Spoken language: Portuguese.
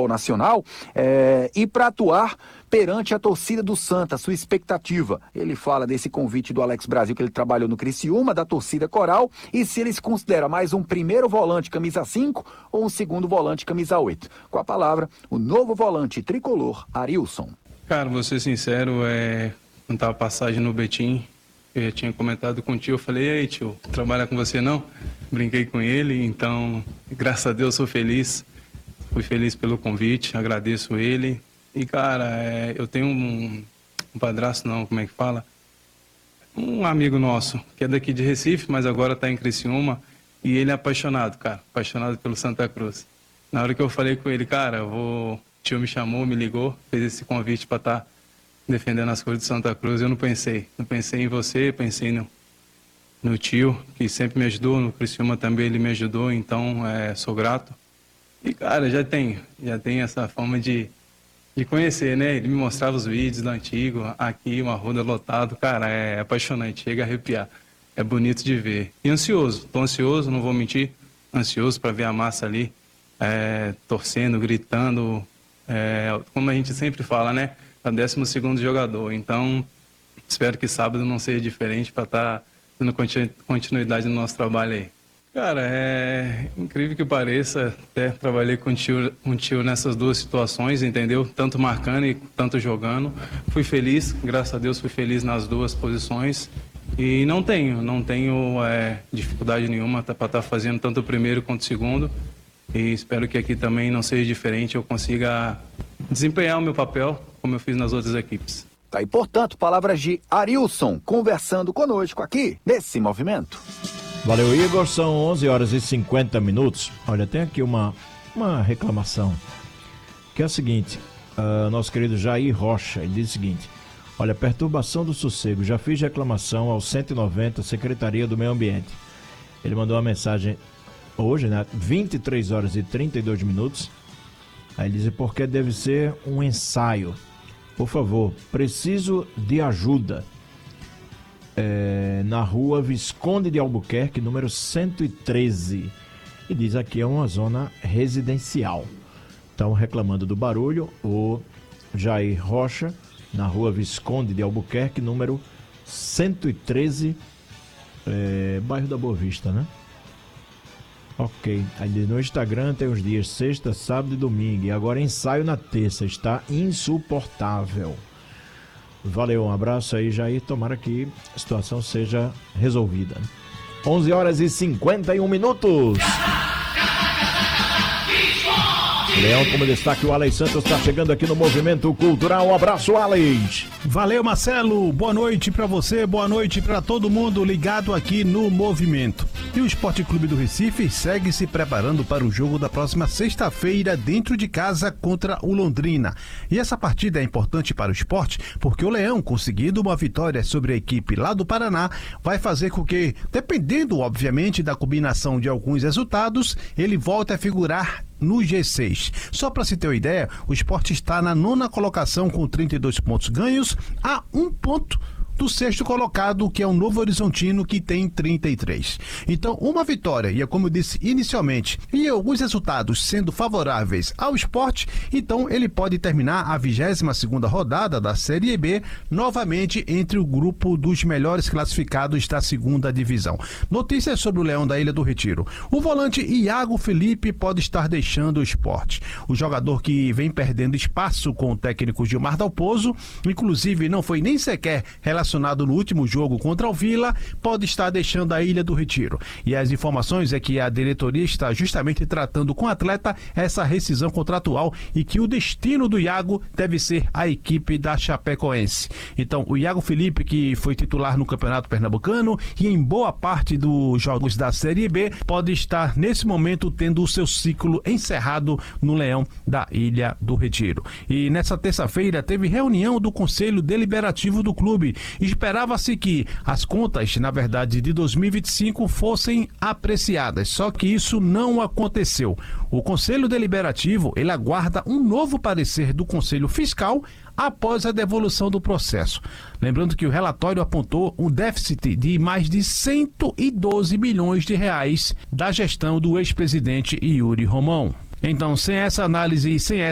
futebol nacional, e para atuar perante a torcida do Santa, sua expectativa. Ele fala desse convite do Alex Brasil, que ele trabalhou no Criciúma, da torcida coral, e se ele se considera mais um primeiro volante camisa 5 ou um segundo volante camisa 8. Com a palavra, o novo volante tricolor, Arilson. Cara, vou ser sincero, quando tava passagem no Betim, eu já tinha comentado com o tio, eu falei, ei tio, trabalhar com você não? Brinquei com ele, então, graças a Deus, sou feliz. Fui feliz pelo convite, agradeço ele. E, cara, eu tenho um padrasto, não, como é que fala? Um amigo nosso, que é daqui de Recife, mas agora está em Criciúma. E ele é apaixonado, cara, apaixonado pelo Santa Cruz. Na hora que eu falei com ele, cara, o tio me chamou, me ligou, fez esse convite para estar defendendo as cores de Santa Cruz. Eu não pensei em você, pensei no tio, que sempre me ajudou, no Criciúma também ele me ajudou, então sou grato. E, cara, já tenho essa forma de conhecer, né? Ele me mostrava os vídeos do antigo, aqui, uma roda lotado, cara, é apaixonante, chega a arrepiar. É bonito de ver. E ansioso, tô ansioso, não vou mentir, ansioso para ver a massa ali, torcendo, gritando, como a gente sempre fala, né? É o 12º jogador, então espero que sábado não seja diferente para estar dando continuidade no nosso trabalho aí. Cara, é incrível que pareça, até trabalhei com o tio nessas duas situações, entendeu? Tanto marcando e tanto jogando. Fui feliz, graças a Deus fui feliz nas duas posições. E não tenho dificuldade nenhuma para estar fazendo tanto o primeiro quanto o segundo. E espero que aqui também não seja diferente, eu consiga desempenhar o meu papel como eu fiz nas outras equipes. Tá, e portanto, palavras de Arilson conversando conosco aqui nesse movimento. Valeu, Igor. São 11 horas e 50 minutos. Olha, tem aqui uma reclamação, que é a seguinte. Nosso querido Jair Rocha, ele diz o seguinte: olha, perturbação do sossego, já fiz reclamação ao 190, Secretaria do Meio Ambiente. Ele mandou uma mensagem hoje, né, 23 horas e 32 minutos. Aí ele diz, porque deve ser um ensaio. Por favor, preciso de ajuda. Na rua Visconde de Albuquerque, número 113. E diz aqui é uma zona residencial. Estão reclamando do barulho. O Jair Rocha, na rua Visconde de Albuquerque, número 113, bairro da Boa Vista, né? Ok. Aí no Instagram tem os dias sexta, sábado e domingo. E agora ensaio na terça. Está insuportável. Valeu, um abraço aí, Jair. Tomara que a situação seja resolvida. 11 horas e 51 minutos. Leão, como destaque, o Alex Santos está chegando aqui no Movimento Cultural. Um abraço, Alex. Valeu, Marcelo. Boa noite para você, boa noite para todo mundo ligado aqui no Movimento. E o Esporte Clube do Recife segue se preparando para o jogo da próxima sexta-feira dentro de casa contra o Londrina. E essa partida é importante para o esporte porque o Leão, conseguindo uma vitória sobre a equipe lá do Paraná, vai fazer com que, dependendo obviamente da combinação de alguns resultados, ele volte a figurar no G6. Só para se ter uma ideia, o Sport está na 9ª colocação com 32 pontos ganhos, a 1 ponto do 6º colocado, que é o Novo Horizontino, que tem 33. Então, uma vitória, e é como eu disse inicialmente, e alguns resultados sendo favoráveis ao Sport, então ele pode terminar a 22ª rodada da Série B novamente entre o grupo dos melhores classificados da 2ª divisão. Notícias sobre o Leão da Ilha do Retiro. O volante Iago Felipe pode estar deixando o Sport. O jogador que vem perdendo espaço com o técnico Gilmar Dalpozo, inclusive não foi nem sequer relacionado no último jogo contra o Vila, pode estar deixando a Ilha do Retiro. E as informações é que a diretoria está justamente tratando com o atleta essa rescisão contratual e que o destino do Iago deve ser a equipe da Chapecoense. Então, o Iago Felipe, que foi titular no Campeonato Pernambucano e em boa parte dos jogos da Série B, pode estar nesse momento tendo o seu ciclo encerrado no Leão da Ilha do Retiro. E nessa terça-feira teve reunião do Conselho Deliberativo do clube. Esperava-se que as contas, na verdade, de 2025 fossem apreciadas, só que isso não aconteceu. O Conselho Deliberativo, ele aguarda um novo parecer do Conselho Fiscal após a devolução do processo. Lembrando que o relatório apontou um déficit de mais de 112 milhões de reais da gestão do ex-presidente Yuri Romão. Então, sem essa análise e sem essa